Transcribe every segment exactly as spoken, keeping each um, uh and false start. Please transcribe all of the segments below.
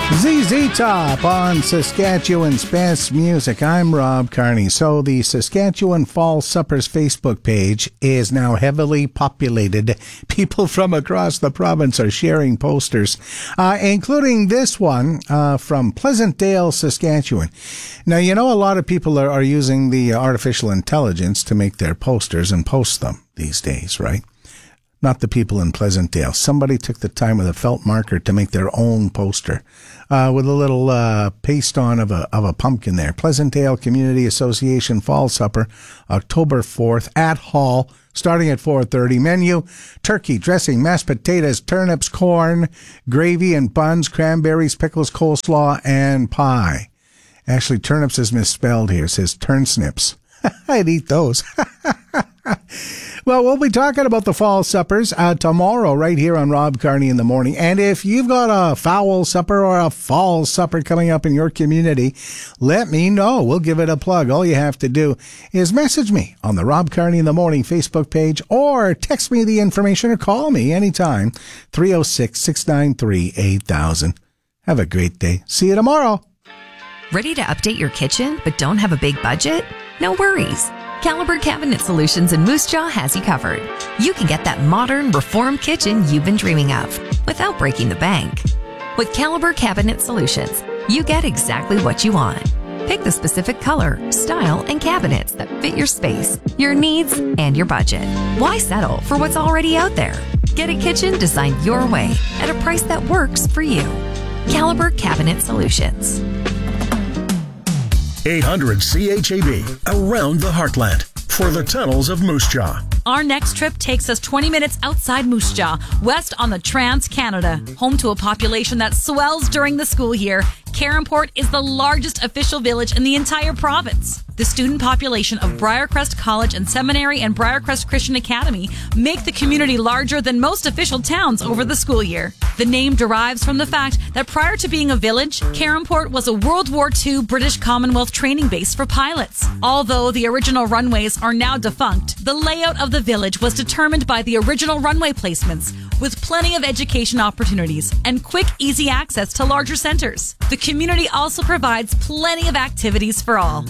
Z Z Top on Saskatchewan's Best Music. I'm Rob Carney. So the Saskatchewan Fall Suppers Facebook page is now heavily populated. People from across the province are sharing posters, uh, including this one uh, from Pleasantdale, Saskatchewan. Now, you know, a lot of people are, are using the artificial intelligence to make their posters and post them these days, right? Not the people in Pleasantdale. Somebody took the time with a felt marker to make their own poster uh, with a little uh, paste on of a of a pumpkin there. Pleasantdale Community Association Fall Supper, October fourth at Hall, starting at four thirty. Menu: turkey, dressing, mashed potatoes, turnips, corn, gravy and buns, cranberries, pickles, coleslaw, and pie. Actually, turnips is misspelled here. It says turnsnips. I'd eat those. Well, we'll be talking about the fall suppers uh, tomorrow right here on Rob Carney in the Morning. And if you've got a fowl supper or a fall supper coming up in your community, let me know. We'll give it a plug. All you have to do is message me on the Rob Carney in the Morning Facebook page or text me the information or call me anytime, three oh six, six nine three, eight thousand. Have a great day. See you tomorrow. Ready to update your kitchen but don't have a big budget? No worries. Caliber Cabinet Solutions in Moose Jaw has you covered. You can get that modern, reformed kitchen you've been dreaming of without breaking the bank. With Caliber Cabinet Solutions, you get exactly what you want. Pick the specific color, style, and cabinets that fit your space, your needs, and your budget. Why settle for what's already out there? Get a kitchen designed your way at a price that works for you. Caliber Cabinet Solutions. eight hundred C H A B, around the heartland, for the tunnels of Moose Jaw. Our next trip takes us twenty minutes outside Moose Jaw, west on the Trans-Canada. Home to a population that swells during the school year, Caronport is the largest official village in the entire province. The student population of Briarcrest College and Seminary and Briarcrest Christian Academy make the community larger than most official towns over the school year. The name derives from the fact that prior to being a village, Caronport was a World War Two British Commonwealth training base for pilots. Although the original runways are now defunct, the layout of the village was determined by the original runway placements, with plenty of education opportunities and quick, easy access to larger centers. The community also provides plenty of activities for all.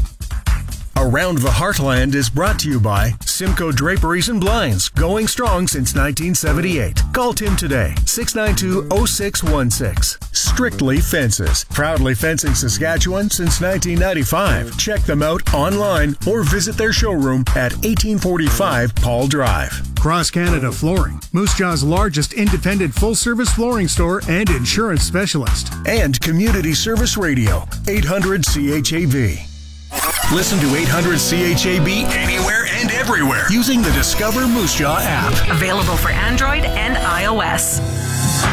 Around the Heartland is brought to you by Simcoe Draperies and Blinds, going strong since nineteen seventy-eight. Call Tim today, six nine two, oh six one six. Strictly Fences, proudly fencing Saskatchewan since nineteen ninety-five. Check them out online or visit their showroom at eighteen forty-five Paul Drive. Cross Canada Flooring, Moose Jaw's largest independent full-service flooring store and insurance specialist. And Community Service Radio, eight hundred C H A B. Listen to eight hundred C H A B anywhere and everywhere using the Discover Moose Jaw app. Available for Android and iOS.